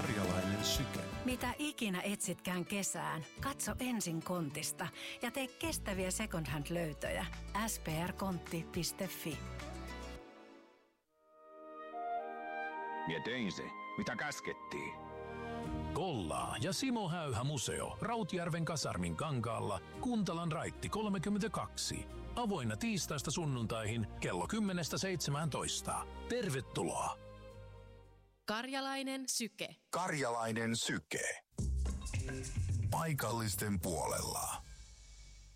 Karjalainen syke. Mitä ikinä etsitkään kesään, katso ensin Kontista ja tee kestäviä second hand löytöjä. sprkontti.fi. Mie tein se, mitä käskettiin. Kollaa ja Simo Häyhä museo Rautjärven kasarmin kankaalla, Kuntalan raitti 32. Avoinna tiistaista sunnuntaihin kello 10-17. Tervetuloa! Karjalainen syke. Karjalainen syke. Paikallisten puolella.